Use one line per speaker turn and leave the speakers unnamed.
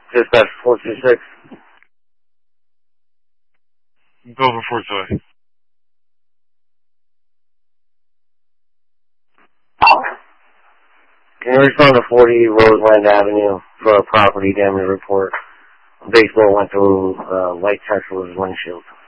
Dispatch 426.
Go for 420.
Can you respond to 40 Roseland Avenue for a property damage report? A baseball went through light Tesla's windshield.